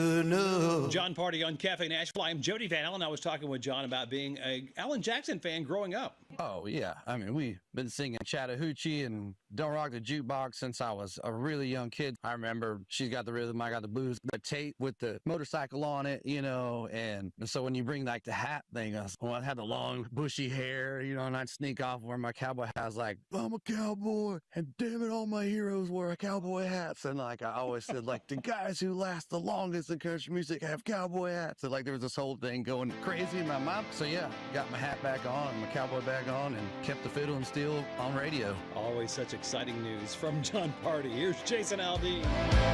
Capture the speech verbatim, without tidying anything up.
John Party on Cafe Nashville. I'm Jody Van Allen. I was talking with John about being a Alan Jackson fan growing up. Oh, yeah. I mean, we've been singing Chattahoochee and Don't Rock the Jukebox since I was a really young kid. I remember She's Got the Rhythm, I Got the Blues, the tape with the motorcycle on it, you know, and, and so when you bring like the hat thing, I, was, well, I had the long bushy hair, you know, and I'd sneak off wearing my cowboy hat. I was like, I'm a cowboy, and damn it, all my heroes wear cowboy hats. And like I always said, like, the guys who last the longest in country music have cowboy hats. So like there was this whole thing going crazy in my mind. So yeah, got my hat back on, my cowboy bag on, and kept the fiddle and steel on radio. Always such exciting news from John Party. Here's Jason Aldean.